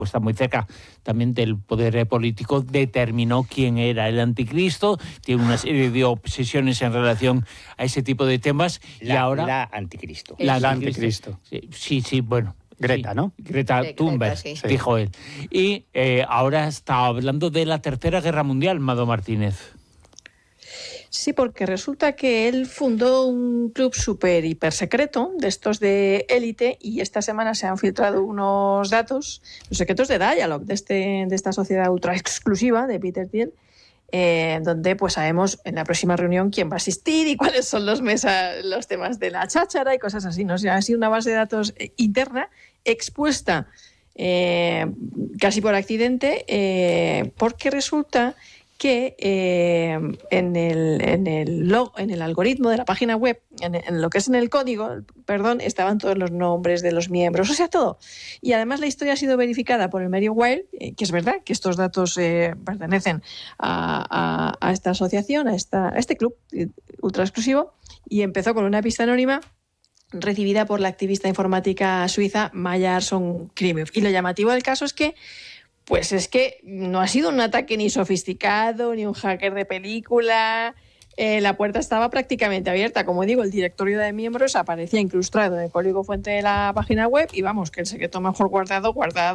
está muy cerca también del poder político, determinó quién era el anticristo, tiene una serie de obsesiones en relación a ese tipo de temas. Y ahora La anticristo. La anticristo. Sí, bueno. Greta, sí. ¿no? Greta Thunberg, sí. dijo él. Y ahora está hablando de la Tercera Guerra Mundial, Mado Martínez. Sí, porque resulta que él fundó un club súper hiper secreto, de estos de élite, y esta semana se han filtrado unos datos, los secretos de Dialog, de esta sociedad ultra exclusiva de Peter Thiel, donde pues sabemos en la próxima reunión quién va a asistir y cuáles son los temas de la cháchara y cosas así, ¿no? O sea, ha sido una base de datos interna expuesta casi por accidente, porque resulta que en el algoritmo de la página web, en lo que es en el código, estaban todos los nombres de los miembros, o sea, todo. Y además la historia ha sido verificada por el medio Wired, que es verdad que estos datos pertenecen a esta asociación, a este club ultra exclusivo, y empezó con una pista anónima recibida por la activista informática suiza Maya Arsson-Krimiov. Y lo llamativo del caso es que no ha sido un ataque ni sofisticado, ni un hacker de película. La puerta estaba prácticamente abierta. Como digo, el directorio de miembros aparecía incrustado en el código fuente de la página web y vamos, que el secreto mejor guardado,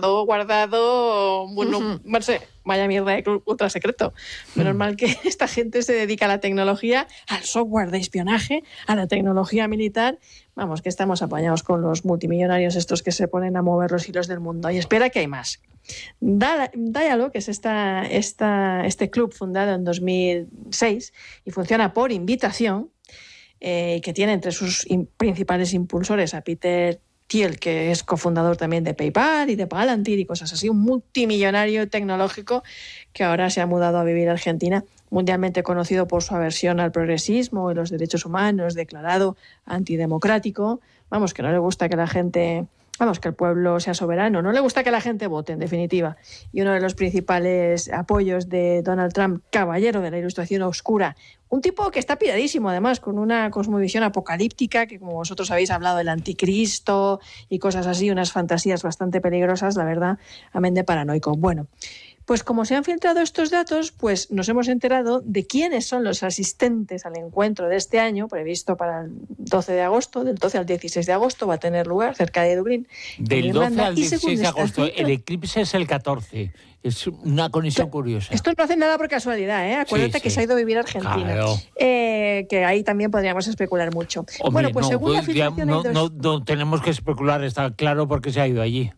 bueno, no sé, vaya mierda de club ultra secreto. Menos mal que esta gente se dedica a la tecnología, al software de espionaje, a la tecnología militar. Vamos, que estamos apañados con los multimillonarios estos que se ponen a mover los hilos del mundo. Y espera que hay más. Dialog, que es este club fundado en 2006 y funciona por invitación, que tiene entre sus principales impulsores a Peter Thiel, que es cofundador también de PayPal y de Palantir y cosas así, un multimillonario tecnológico que ahora se ha mudado a vivir a Argentina, mundialmente conocido por su aversión al progresismo y los derechos humanos, declarado antidemocrático. Vamos, que no le gusta que la gente... Vamos, que el pueblo sea soberano. No le gusta que la gente vote, en definitiva. Y uno de los principales apoyos de Donald Trump, caballero de la ilustración oscura, un tipo que está piradísimo, además, con una cosmovisión apocalíptica, que como vosotros habéis hablado del anticristo y cosas así, unas fantasías bastante peligrosas, la verdad, amén de paranoico. Bueno, pues como se han filtrado estos datos, pues nos hemos enterado de quiénes son los asistentes al encuentro de este año, previsto para el 12 de agosto, del 12 al 16 de agosto va a tener lugar cerca de Dublín. Del 12 al 16 de agosto, el eclipse es el 14. Es una conexión curiosa. Esto no hace nada por casualidad, ¿eh? Acuérdate que se ha ido a vivir a Argentina. Claro. Que ahí también podríamos especular mucho. Hombre, bueno, pues según la filtración... No tenemos que especular, está claro por qué se ha ido allí.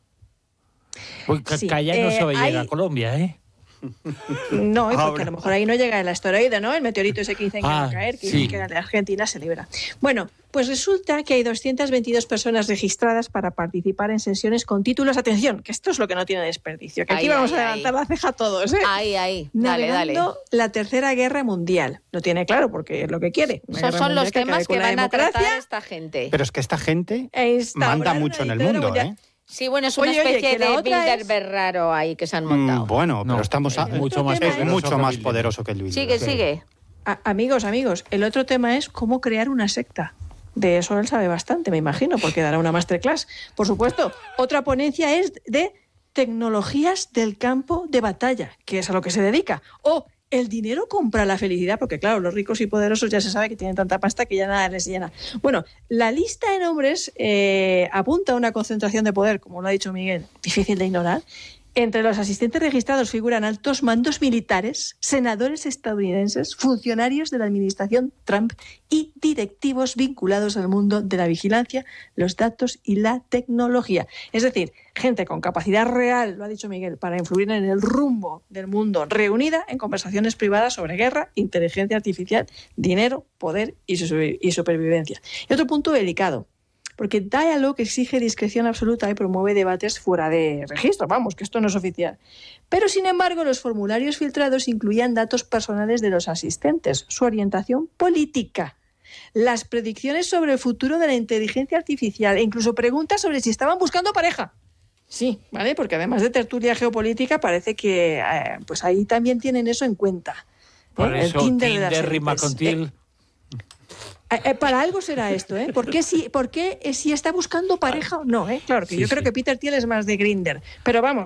Pues Calla no se va a ir a Colombia, ¿eh? No, porque a lo mejor ahí no llega el asteroide, ¿no? El meteorito ese que dicen que va a caer, que dicen que la Argentina se libra. Bueno, pues resulta que hay 222 personas registradas para participar en sesiones con títulos, atención, que esto es lo que no tiene desperdicio, que aquí vamos a levantar la ceja todos, ¿eh? Dale. Navegando la Tercera Guerra Mundial. Lo tiene claro porque es lo que quiere. Son los temas que van a tratar esta gente. Pero es que esta gente manda mucho en el mundo, ¿eh? Sí, bueno, es una especie de Bilderberg raro ahí que se han montado. Bueno, pero estamos mucho más poderoso que el Bilderberg. Sigue. Amigos, el otro tema es cómo crear una secta. De eso él sabe bastante, me imagino, porque dará una masterclass. Por supuesto, otra ponencia es de tecnologías del campo de batalla, que es a lo que se dedica. ¿El dinero compra la felicidad? Porque claro, los ricos y poderosos ya se sabe que tienen tanta pasta que ya nada les llena. Bueno, la lista de nombres apunta a una concentración de poder, como lo ha dicho Miguel, difícil de ignorar. Entre los asistentes registrados figuran altos mandos militares, senadores estadounidenses, funcionarios de la administración Trump y directivos vinculados al mundo de la vigilancia, los datos y la tecnología. Es decir, gente con capacidad real, lo ha dicho Miguel, para influir en el rumbo del mundo, reunida en conversaciones privadas sobre guerra, inteligencia artificial, dinero, poder y supervivencia. Y otro punto delicado, porque Dialog exige discreción absoluta y promueve debates fuera de registro. Vamos, que esto no es oficial. Pero, sin embargo, los formularios filtrados incluían datos personales de los asistentes, su orientación política, las predicciones sobre el futuro de la inteligencia artificial e incluso preguntas sobre si estaban buscando pareja. Sí, ¿vale? Porque además de tertulia geopolítica, parece que pues ahí también tienen eso en cuenta. Por eso Tinder rima con Thiel. Para algo será esto, ¿eh? ¿Por qué si está buscando pareja o no? Claro, que yo creo que Peter Thiel es más de Grindr, pero vamos.